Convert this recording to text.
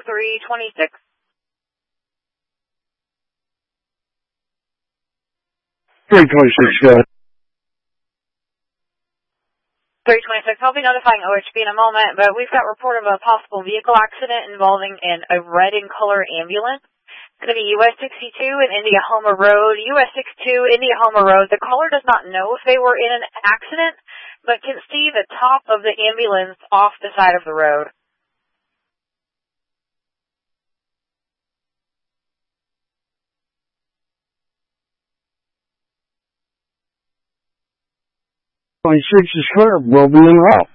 326. 326, go ahead. 326, I'll be notifying OHB in a moment, but we've got report of a possible vehicle accident involving a red in color ambulance. It's going to be US 62 and Indiahoma Road. US 62, Indiahoma Road. The caller does not know if they were in an accident, but can see the top of the ambulance off the side of the road. .6 is clear. We'll be en route.